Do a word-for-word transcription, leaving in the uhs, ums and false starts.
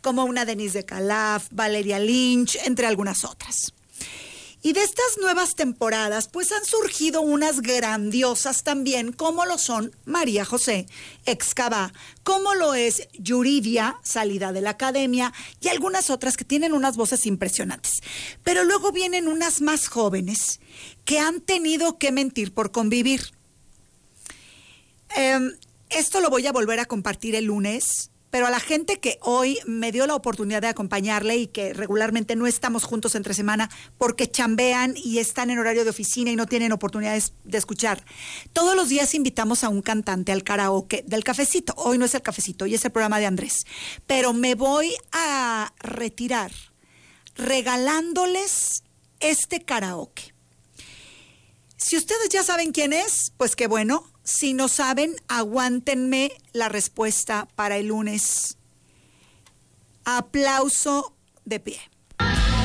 como una Denise de Calaf, Valeria Lynch, entre algunas otras. Y de estas nuevas temporadas, pues han surgido unas grandiosas también, como lo son María José, ex Cabá, como lo es Yuridia, salida de la academia, y algunas otras que tienen unas voces impresionantes. Pero luego vienen unas más jóvenes que han tenido que mentir por convivir. Eh, esto lo voy a volver a compartir el lunes. Pero a la gente que hoy me dio la oportunidad de acompañarle y que regularmente no estamos juntos entre semana porque chambean y están en horario de oficina y no tienen oportunidades de escuchar. Todos los días invitamos a un cantante al karaoke del Cafecito. Hoy no es el Cafecito, hoy es el programa de Andrés. Pero me voy a retirar regalándoles este karaoke. Si ustedes ya saben quién es, pues qué bueno. Si no saben, aguántenme la respuesta para el lunes. Aplauso de pie.